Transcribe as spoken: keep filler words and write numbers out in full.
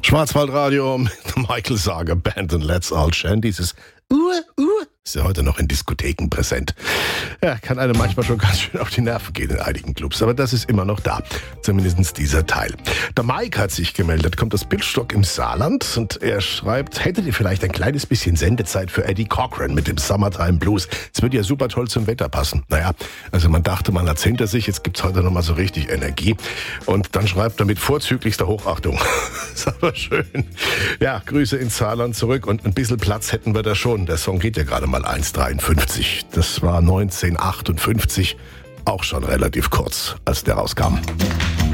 Schwarzwaldradio mit Michael Sager Band und Let's All Shine. Dieses Uhr, Uhr ist ja heute noch in Diskotheken präsent. Ja, kann einem manchmal schon ganz schön auf die Nerven gehen in einigen Clubs, aber das ist immer noch da. Zumindest dieser Teil. Der Mike hat sich gemeldet, kommt aus Billstock im Saarland und er schreibt, hättet ihr vielleicht ein kleines bisschen Sendezeit für Eddie Cochran mit dem Summertime Blues? Es würde ja super toll zum Wetter passen. Naja, also man dachte, man hat's hinter sich, jetzt gibt's heute nochmal so richtig Energie. Und dann schreibt er mit vorzüglichster Hochachtung. Ist aber schön. Ja, Grüße ins Saarland zurück und ein bisschen Platz hätten wir da schon. Der Song geht ja gerade mal eins dreiundfünfzig. Das war neunzehnhundertachtundfünfzig, auch schon relativ kurz, als der rauskam.